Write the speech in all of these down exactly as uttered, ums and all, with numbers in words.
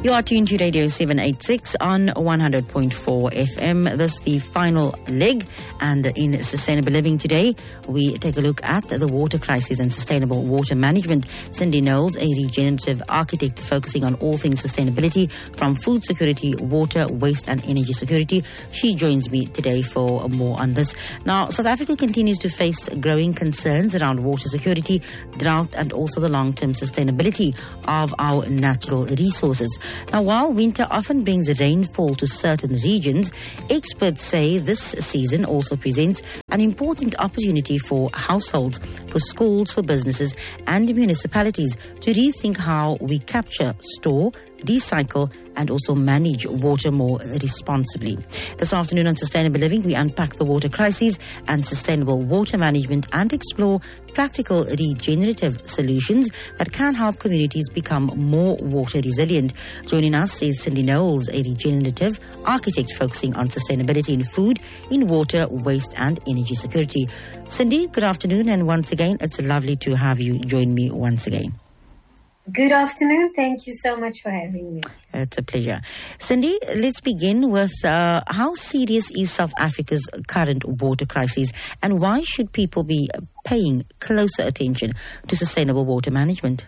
You are tuned to Radio seven eighty-six on one hundred point four F M. This is the final leg, and in Sustainable Living today, we take a look at the water crisis and sustainable water management. Cindy Knowles, a regenerative architect focusing on all things sustainability, from food security, water, waste and energy security. She joins me today for more on this. Now, South Africa continues to face growing concerns around water security, drought and also the long-term sustainability of our natural resources. Now, while winter often brings rainfall to certain regions, experts say this season also presents an important opportunity for households, for schools, for businesses and municipalities to rethink how we capture, store, recycle and also manage water more responsibly. This afternoon on Sustainable Living, we unpack the water crisis and sustainable water management and explore practical regenerative solutions that can help communities become more water resilient. Joining us is Cindy Knowles, a regenerative architect focusing on sustainability in food, in water, waste and energy security. Cindy, good afternoon, and once again, it's lovely to have you join me once again. Good afternoon. Thank you so much for having me. It's a pleasure. Cindy, let's begin with uh, how serious is South Africa's current water crisis, and why should people be paying closer attention to sustainable water management?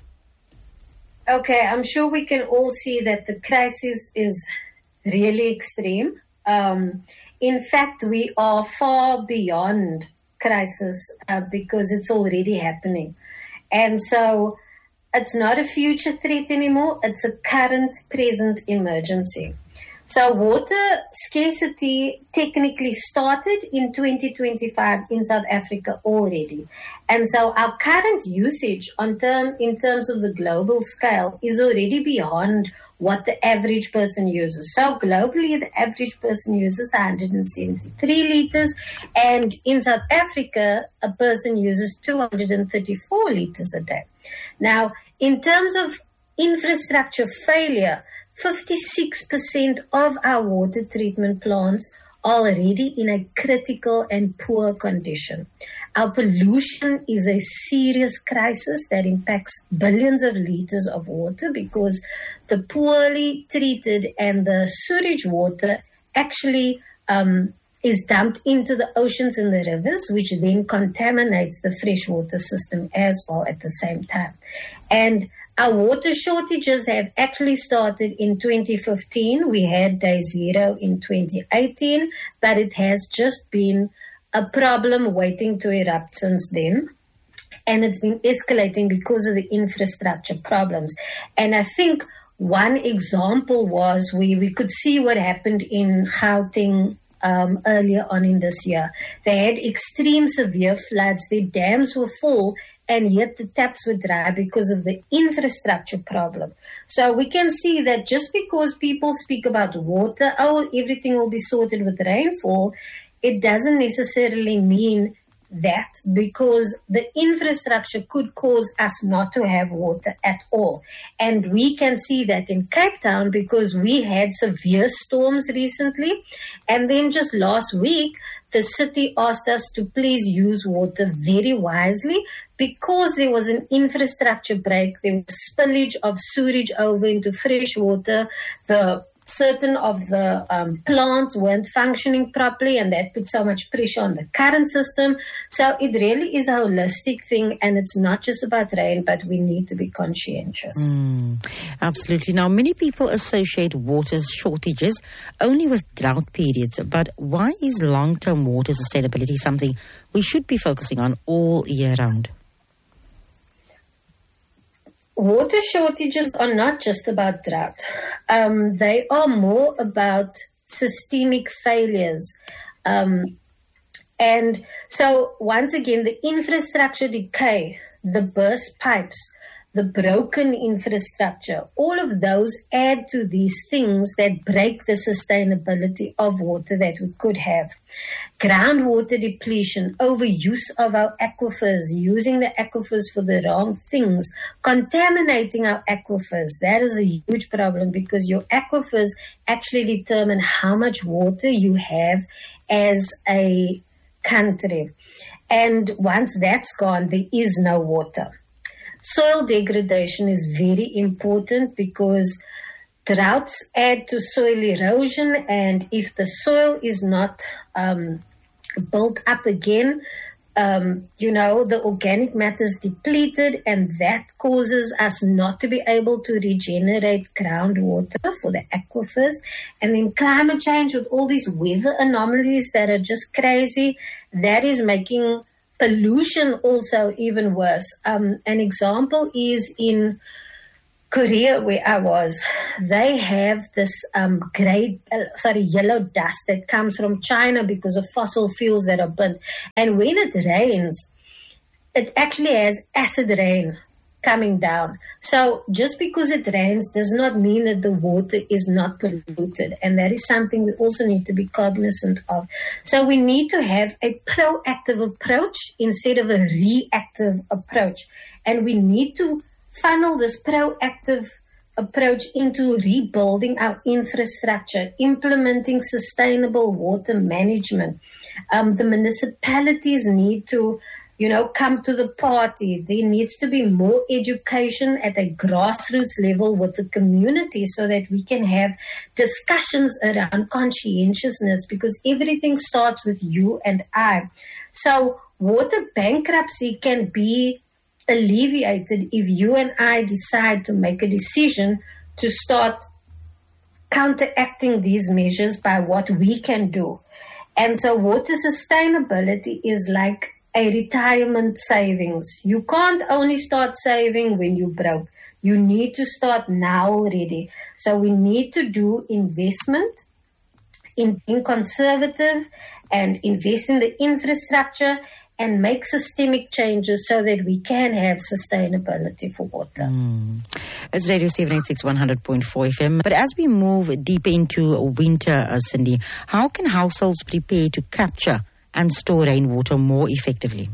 Okay, I'm sure we can all see that the crisis is really extreme. Um, in fact, we are far beyond crisis uh, because it's already happening. And so it's not a future threat anymore. It's a current, present emergency. So water scarcity technically started in twenty twenty-five in South Africa already. And so our current usage on term, in terms of the global scale is already beyond what the average person uses. So globally, the average person uses one hundred seventy-three liters. And in South Africa, a person uses two hundred thirty-four liters a day. Now, in terms of infrastructure failure, fifty-six percent of our water treatment plants are already in a critical and poor condition. Our pollution is a serious crisis that impacts billions of liters of water because the poorly treated and the sewage water actually um, is dumped into the oceans and the rivers, which then contaminates the freshwater system as well at the same time. And our water shortages have actually started in twenty fifteen. We had day zero in twenty eighteen, but it has just been a problem waiting to erupt since then. And it's been escalating because of the infrastructure problems. And I think one example was we, we could see what happened in Gauteng um, earlier on in this year. They had extreme severe floods. Their dams were full, and yet the taps were dry because of the infrastructure problem. So we can see that just because people speak about water, oh, everything will be sorted with rainfall, it doesn't necessarily mean that, because the infrastructure could cause us not to have water at all. And we can see that in Cape Town because we had severe storms recently. And then just last week, the city asked us to please use water very wisely because there was an infrastructure break. There was spillage of sewage over into fresh water. The certain of the um, plants weren't functioning properly, and that put so much pressure on the current system. So it really is a holistic thing, and it's not just about rain, but we need to be conscientious. Mm, absolutely. Now, many people associate water shortages only with drought periods, but why is long-term water sustainability something we should be focusing on all year round? Water shortages are not just about drought. Um, they are more about systemic failures. Um, and so, once again, the infrastructure decay, the burst pipes, the broken infrastructure, all of those add to these things that break the sustainability of water that we could have. Groundwater depletion, overuse of our aquifers, using the aquifers for the wrong things, contaminating our aquifers. That is a huge problem because your aquifers actually determine how much water you have as a country. And once that's gone, there is no water. Soil degradation is very important because droughts add to soil erosion, and if the soil is not um, built up again, um, you know, the organic matter is depleted, and that causes us not to be able to regenerate groundwater for the aquifers. And then climate change with all these weather anomalies that are just crazy, that is making pollution also even worse. Um, an example is in Korea, where I was. They have this um, gray, uh, sorry, yellow dust that comes from China because of fossil fuels that are burnt. And when it rains, it actually has acid rain coming down. So just because it rains does not mean that the water is not polluted. And that is something we also need to be cognizant of. So we need to have a proactive approach instead of a reactive approach. And we need to funnel this proactive approach into rebuilding our infrastructure, implementing sustainable water management. Um, the municipalities need to, you know, come to the party. There needs to be more education at a grassroots level with the community so that we can have discussions around conscientiousness, because everything starts with you and I. So water bankruptcy can be alleviated if you and I decide to make a decision to start counteracting these measures by what we can do. And so water sustainability is like a retirement savings. You can't only start saving when you broke. You need to start now already. So we need to do investment in being conservative and invest in the infrastructure and make systemic changes so that we can have sustainability for water. Mm. It's Radio seven eighty-six, one hundred point four F M. But as we move deeper into winter, uh, Cindy, how can households prepare to capture and store rainwater more effectively?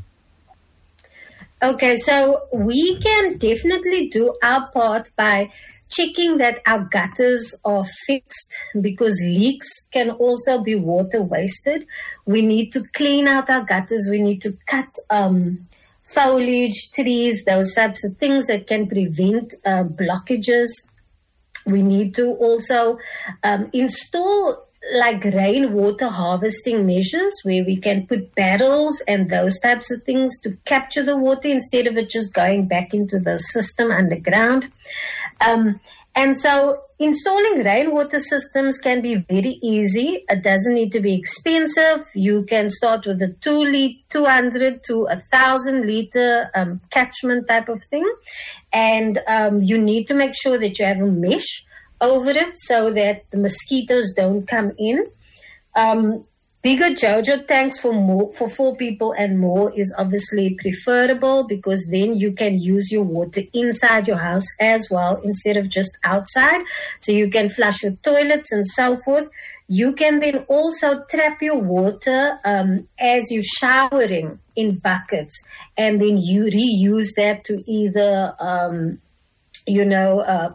Okay, so we can definitely do our part by checking that our gutters are fixed, because leaks can also be water wasted. We need to clean out our gutters. We need to cut um, foliage, trees, those types of things that can prevent uh, blockages. We need to also um, install like rainwater harvesting measures where we can put barrels and those types of things to capture the water instead of it just going back into the system underground. Um, and so installing rainwater systems can be very easy. It doesn't need to be expensive. You can start with a two litre, two hundred to a thousand litre um, catchment type of thing. And um, you need to make sure that you have a mesh over it so that the mosquitoes don't come in. Um, bigger JoJo tanks for more, for four people and more is obviously preferable, because then you can use your water inside your house as well instead of just outside. So you can flush your toilets and so forth. You can then also trap your water um, as you're showering in buckets, and then you reuse that to either, um, you know, uh,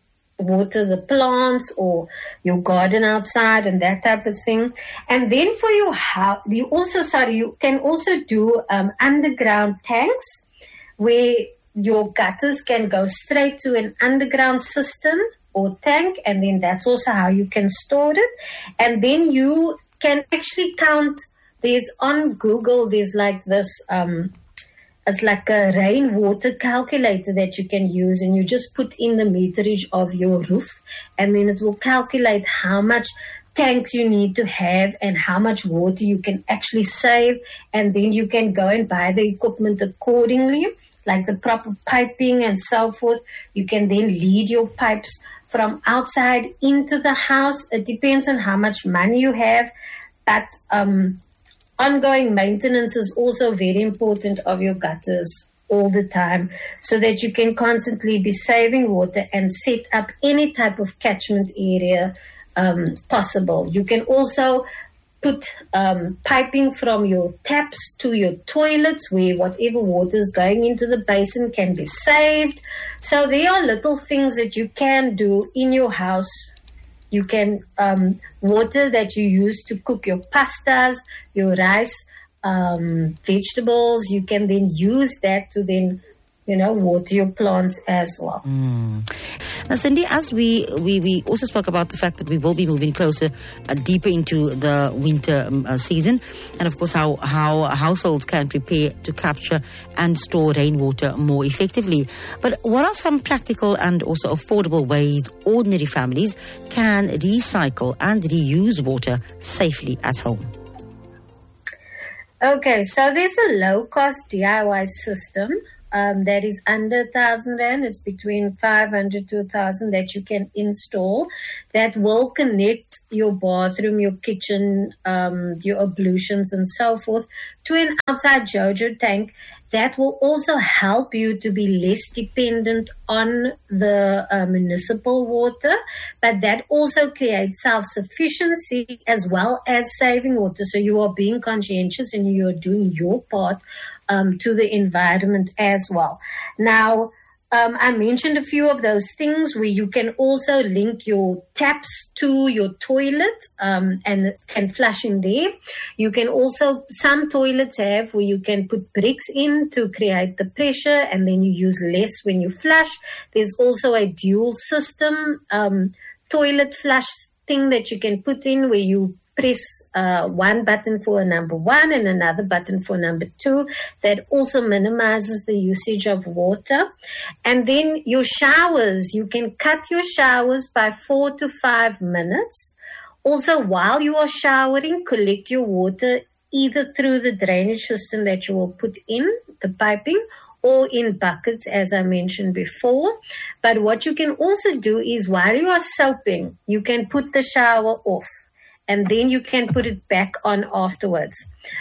water the plants or your garden outside and that type of thing. And then for your house, you also, sorry, you can also do um, underground tanks where your gutters can go straight to an underground system or tank, and then that's also how you can store it. And then you can actually count. There's on Google, there's like this, um, it's like a rainwater calculator that you can use, and you just put in the meterage of your roof, and then it will calculate how much tanks you need to have and how much water you can actually save. And then you can go and buy the equipment accordingly, like the proper piping and so forth. You can then lead your pipes from outside into the house. It depends on how much money you have, but um ongoing maintenance is also very important of your gutters all the time, so that you can constantly be saving water and set up any type of catchment area um, possible. You can also put um, piping from your taps to your toilets, where whatever water is going into the basin can be saved. So there are little things that you can do in your house. You can um, water that you use to cook your pastas, your rice, um, vegetables. You can then use that to then you know, water your plants as well. Mm. Now, Cindy, as we, we, we also spoke about the fact that we will be moving closer, uh, deeper into the winter um, uh, season, and of course how, how households can prepare to capture and store rainwater more effectively. But what are some practical and also affordable ways ordinary families can recycle and reuse water safely at home? Okay, so there's a low-cost D I Y system Um, that is under one thousand rand. It's between five hundred to one thousand that you can install that will connect your bathroom, your kitchen, um, your ablutions and so forth to an outside JoJo tank that will also help you to be less dependent on the uh, municipal water, but that also creates self-sufficiency as well as saving water. So you are being conscientious and you are doing your part Um, to the environment as well. Now, um, I mentioned a few of those things where you can also link your taps to your toilet um, and can flush in there. You can also, some toilets have where you can put bricks in to create the pressure and then you use less when you flush. There's also a dual system um, toilet flush thing that you can put in where you press uh, one button for a number one and another button for number two. That also minimizes the usage of water. And then your showers, you can cut your showers by four to five minutes. Also, while you are showering, collect your water either through the drainage system that you will put in, the piping, or in buckets, as I mentioned before. But what you can also do is while you are soaping, you can put the shower off. And then you can put it back on afterwards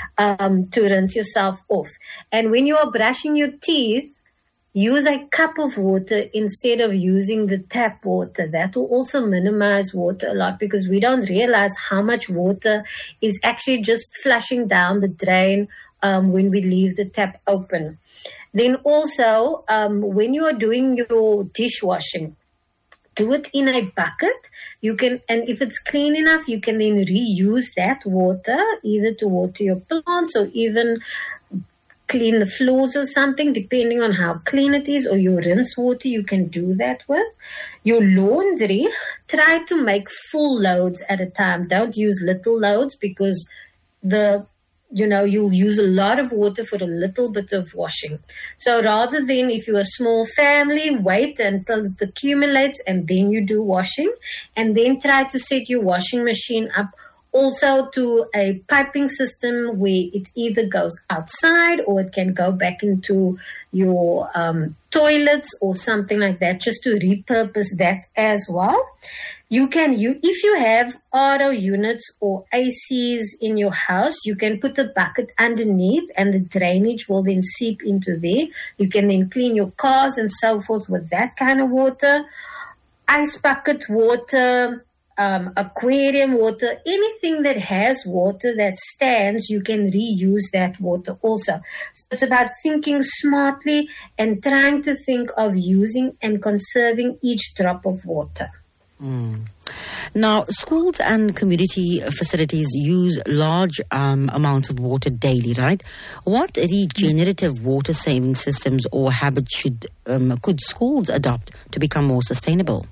um, to rinse yourself off. And when you are brushing your teeth, use a cup of water instead of using the tap water. That will also minimize water a lot because we don't realize how much water is actually just flushing down the drain um, when we leave the tap open. Then also, um, when you are doing your dishwashing, do it in a bucket. You can, and if it's clean enough, you can then reuse that water either to water your plants or even clean the floors or something, depending on how clean it is, or your rinse water, you can do that with. Your laundry, try to make full loads at a time. Don't use little loads because the you know, you'll use a lot of water for a little bit of washing. So rather than if you're a small family, wait until it accumulates and then you do washing. And then try to set your washing machine up also to a piping system where it either goes outside or it can go back into your um, toilets or something like that, just to repurpose that as well. You can, you if you have R O units or A Cs in your house, you can put a bucket underneath and the drainage will then seep into there. You can then clean your cars and so forth with that kind of water. Ice bucket water, um, aquarium water, anything that has water that stands, you can reuse that water also. So it's about thinking smartly and trying to think of using and conserving each drop of water. Mm. Now, schools and community facilities use large um, amounts of water daily, right? What regenerative water saving systems or habits should um, could schools adopt to become more sustainable?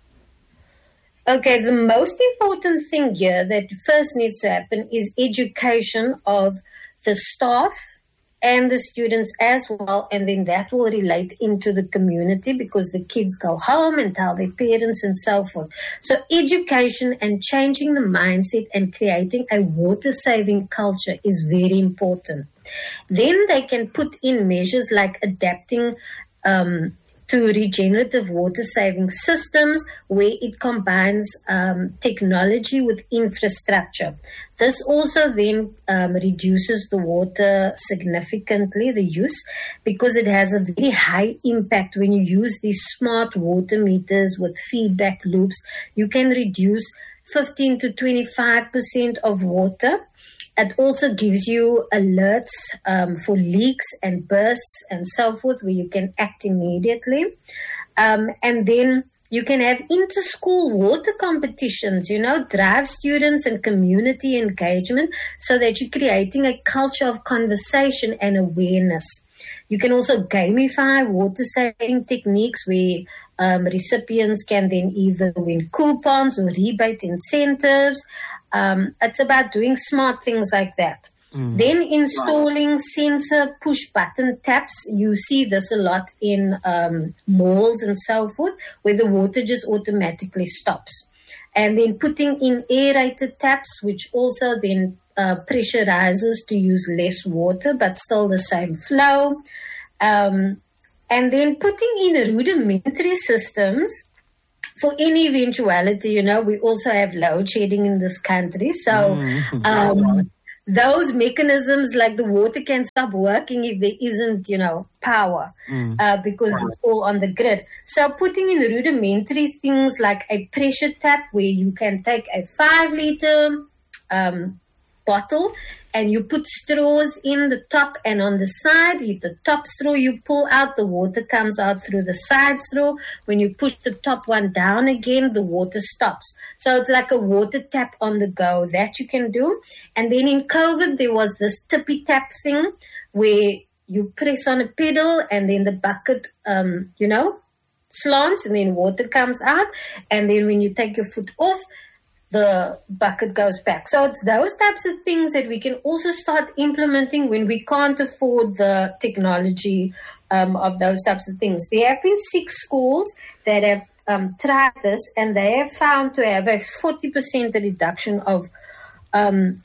Okay, the most important thing here that first needs to happen is education of the staff and the students as well, and then that will relate into the community because the kids go home and tell their parents and so forth. So education and changing the mindset and creating a water-saving culture is very important. Then they can put in measures like adapting um, to regenerative water-saving systems where it combines um, technology with infrastructure. This also then um, reduces the water significantly, the use, because it has a very high impact when you use these smart water meters with feedback loops. You can reduce fifteen to twenty-five percent of water. It also gives you alerts um, for leaks and bursts and so forth where you can act immediately. Um, and then you can have inter-school water competitions, you know, drive students and community engagement so that you're creating a culture of conversation and awareness. You can also gamify water saving techniques where um, recipients can then either win coupons or rebate incentives. Um, it's about doing smart things like that. Mm. Then installing sensor push button taps. You see this a lot in um, malls and so forth, where the water just automatically stops. And then putting in aerated taps, which also then uh, pressurizes to use less water, but still the same flow. Um, and then putting in rudimentary systems for any eventuality. You know, we also have load shedding in this country. So mm-hmm. um, those mechanisms, like the water can stop working if there isn't, you know, power mm. uh, because it's all on the grid. So putting in rudimentary things like a pressure tap where you can take a five liter um, bottle and you put straws in the top and on the side. You, the top straw you pull out, the water comes out through the side straw. When you push the top one down again, the water stops. So it's like a water tap on the go that you can do. And then in COVID, there was this tippy tap thing where you press on a pedal and then the bucket, um, you know, slants and then water comes out. And then when you take your foot off, the bucket goes back. So it's those types of things that we can also start implementing when we can't afford the technology um, of those types of things. There have been six schools that have um, tried this, and they have found to have a forty percent reduction of um,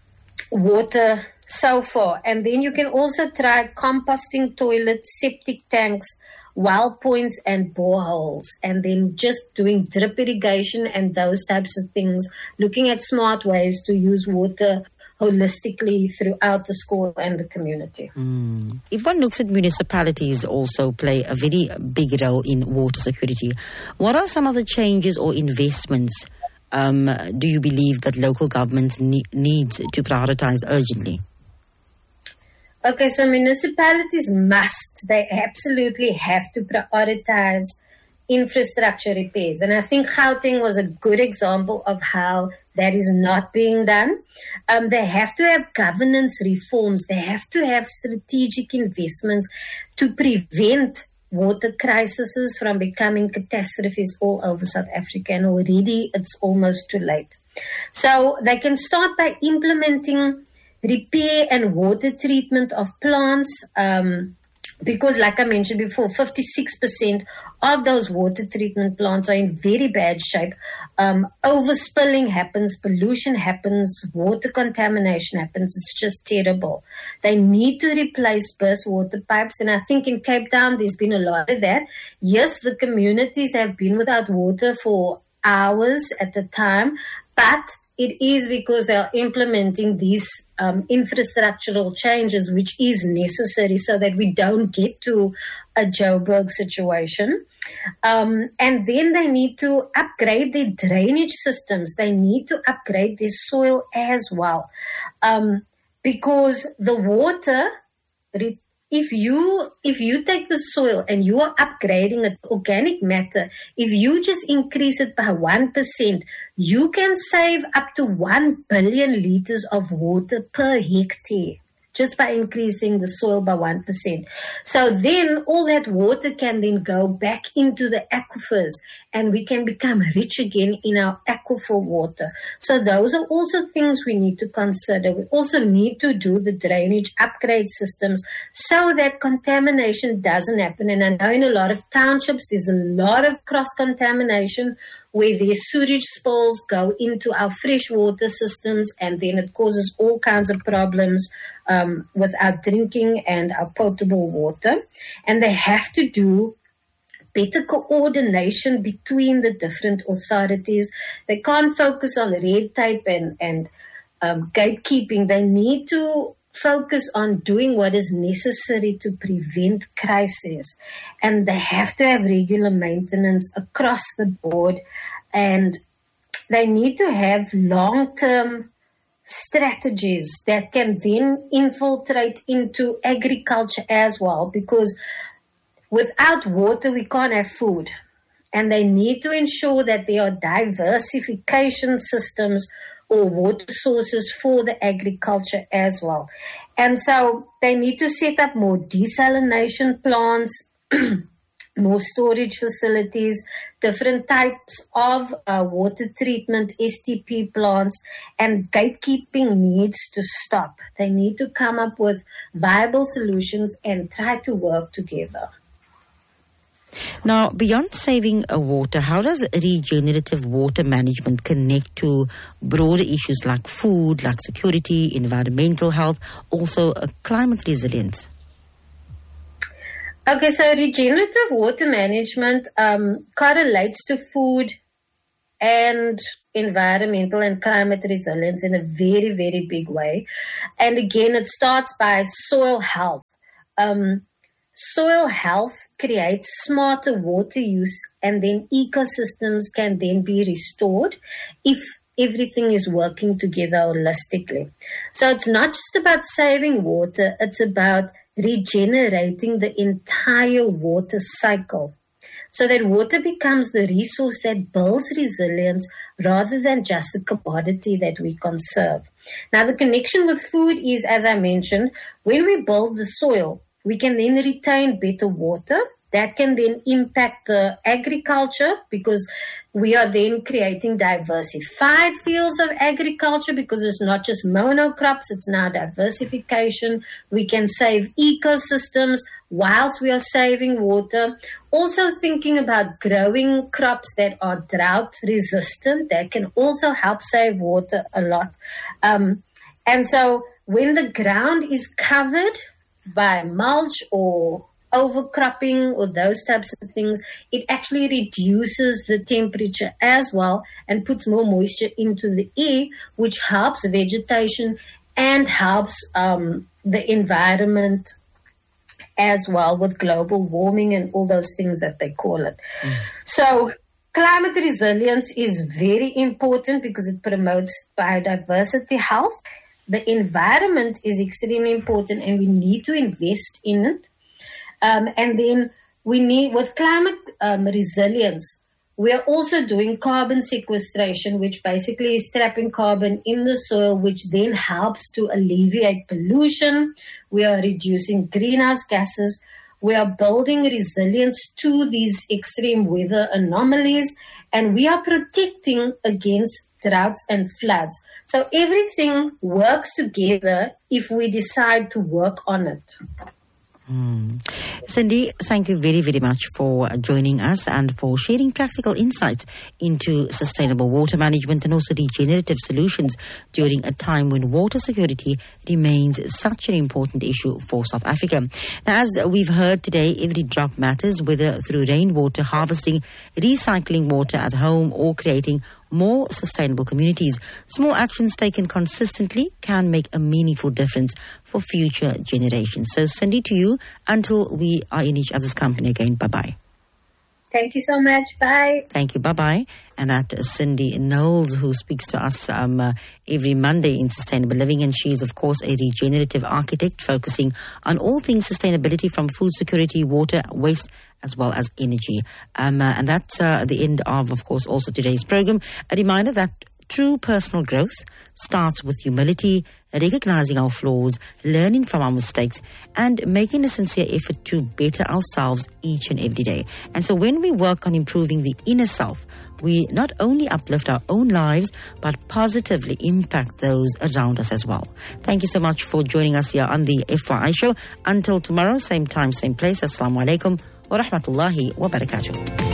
water so far. And then you can also try composting toilets, septic tanks, well points and boreholes, and then just doing drip irrigation and those types of things, looking at smart ways to use water holistically throughout the school and the community. Mm. If one looks at municipalities also play a very big role in water security, what are some of the changes or investments um, do you believe that local governments ne- need to prioritize urgently? Okay, so municipalities must, they absolutely have to prioritize infrastructure repairs. And I think Gauteng was a good example of how that is not being done. Um, they have to have governance reforms. They have to have strategic investments to prevent water crises from becoming catastrophes all over South Africa. And already it's almost too late. So they can start by implementing repair and water treatment of plants, um, because like I mentioned before, fifty-six percent of those water treatment plants are in very bad shape. Um, overspilling happens, pollution happens, water contamination happens. It's just terrible. They need to replace burst water pipes, and I think in Cape Town there's been a lot of that. Yes, the communities have been without water for hours at a time, but it is because they are implementing these um, infrastructural changes, which is necessary so that we don't get to a Joburg situation. Um, and then they need to upgrade their drainage systems. They need to upgrade their soil as well. Um, because the water, if you if you take the soil and you are upgrading it, organic matter, if you just increase it by one percent, you can save up to one billion liters of water per hectare just by increasing the soil by one percent. So then all that water can then go back into the aquifers and we can become rich again in our aquifer water. So those are also things we need to consider. We also need to do the drainage upgrade systems so that contamination doesn't happen. And I know in a lot of townships, there's a lot of cross-contamination where their sewage spills go into our freshwater systems, and then it causes all kinds of problems um, with our drinking and our potable water. And they have to do better coordination between the different authorities. They can't focus on red tape and, and um, gatekeeping. They need to focus on doing what is necessary to prevent crises. And they have to have regular maintenance across the board. And they need to have long-term strategies that can then infiltrate into agriculture as well, because without water, we can't have food. And they need to ensure that there are diversification systems or water sources for the agriculture as well. And so they need to set up more desalination plants, more storage facilities, different types of uh, water treatment, S T P plants, and gatekeeping needs to stop. They need to come up with viable solutions and try to work together. Now, beyond saving uh, water, how does regenerative water management connect to broader issues like food, like security, environmental health, also uh, climate resilience? Okay, so regenerative water management um, correlates to food and environmental and climate resilience in a very, very big way. And again, it starts by soil health. Um, soil health creates smarter water use, and then ecosystems can then be restored if everything is working together holistically. So it's not just about saving water, it's about regenerating the entire water cycle so that water becomes the resource that builds resilience rather than just a commodity that we conserve. Now, the connection with food is, as I mentioned, when we build the soil, we can then retain better water. That can then impact the agriculture because we are then creating diversified fields of agriculture because it's not just monocrops, it's now diversification. We can save ecosystems whilst we are saving water. Also thinking about growing crops that are drought resistant, that can also help save water a lot. Um, and so when the ground is covered by mulch or overcropping or those types of things, it actually reduces the temperature as well and puts more moisture into the air, which helps vegetation and helps um, the environment as well with global warming and all those things that they call it. Mm. So climate resilience is very important because it promotes biodiversity health. The environment is extremely important and we need to invest in it. Um, and then we need, with climate um, resilience, we are also doing carbon sequestration, which basically is trapping carbon in the soil, which then helps to alleviate pollution. We are reducing greenhouse gases. We are building resilience to these extreme weather anomalies, and we are protecting against droughts and floods. So everything works together if we decide to work on it. Mm. Cindy, thank you very, very much for joining us and for sharing practical insights into sustainable water management and also regenerative solutions during a time when water security remains such an important issue for South Africa. Now, as we've heard today, every drop matters, whether through rainwater harvesting, recycling water at home, or creating more sustainable communities. Small actions taken consistently can make a meaningful difference for future generations. So, Cindy, to you, until we are in each other's company again, bye-bye. Thank you so much. Bye. Thank you. Bye-bye. And that's Cindy Knowles, who speaks to us um, uh, every Monday in Sustainable Living. And she is, of course, a regenerative architect focusing on all things sustainability, from food security, water, waste, as well as energy. Um, uh, and that's uh, the end of, of course, also today's program. A reminder that true personal growth starts with humility, recognizing our flaws, learning from our mistakes, and making a sincere effort to better ourselves each and every day. And so when we work on improving the inner self, we not only uplift our own lives, but positively impact those around us as well. Thank you so much for joining us here on the F Y I show. Until tomorrow, same time, same place. Assalamu alaikum wa rahmatullahi wa barakatuh.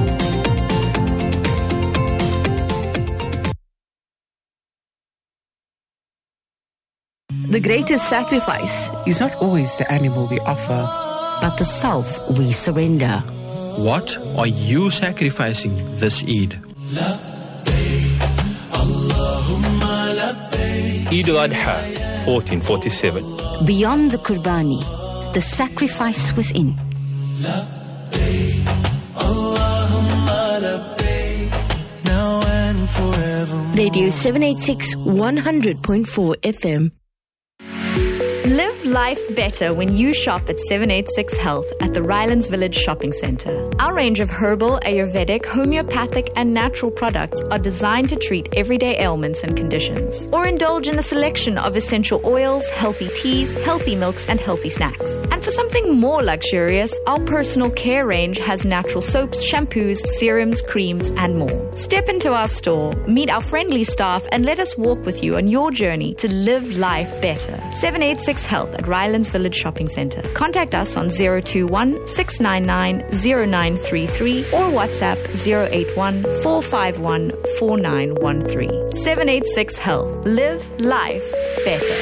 The greatest sacrifice is not always the animal we offer, but the self we surrender. What are you sacrificing this Eid? Eid al-Adha, fourteen forty-seven. Beyond the Qurbani, the sacrifice within. Radio seven eighty-six, one hundred point four F M. Live Live life better when you shop at seven eighty-six Health at the Rylands Village Shopping Centre. Our range of herbal, Ayurvedic, homeopathic and natural products are designed to treat everyday ailments and conditions. Or indulge in a selection of essential oils, healthy teas, healthy milks and healthy snacks. And for something more luxurious, our personal care range has natural soaps, shampoos, serums, creams and more. Step into our store, meet our friendly staff and let us walk with you on your journey to live life better. seven eighty-six Health at Rylands Village Shopping Centre. Contact us on zero two one, six nine nine, zero nine three three or WhatsApp zero eight one, four five one, four nine one three. seven eighty-six Health. Live life better.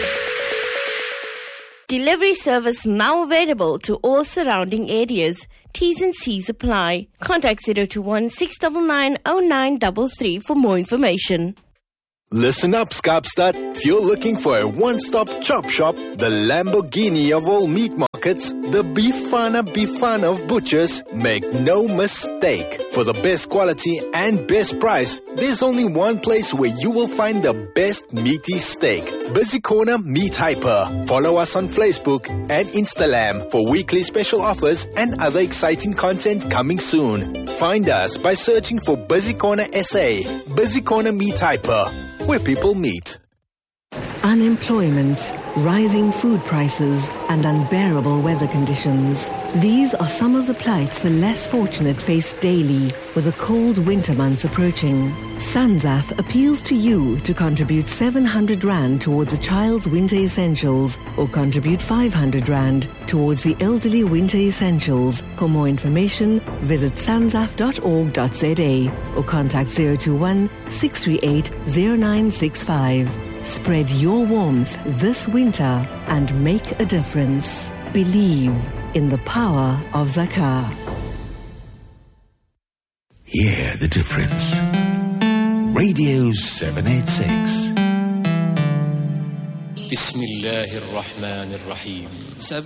Delivery service now available to all surrounding areas. T's and C's apply. Contact zero two one, six nine nine, zero nine three three for more information. Listen up, Kaapstad. If you're looking for a one-stop chop shop, the Lamborghini of all meat markets, the Bifana Bifana of butchers, make no mistake. For the best quality and best price, there's only one place where you will find the best meaty steak. Busy Corner Meat Hyper. Follow us on Facebook and Instagram for weekly special offers and other exciting content coming soon. Find us by searching for Busy Corner S A. Busy Corner Meat Hyper, where people meet. Unemployment, rising food prices, and unbearable weather conditions. These are some of the plights the less fortunate face daily with the cold winter months approaching. SANZAF appeals to you to contribute seven hundred rand towards a child's winter essentials or contribute five hundred rand towards the elderly winter essentials. For more information, visit sanzaf dot org dot z a or contact zero two one, six three eight, zero nine six five. Spread your warmth this winter and make a difference. Believe in the power of Zakah. Hear the difference. Radio seven eighty-six. Bismillahir Rahmanir Rahim.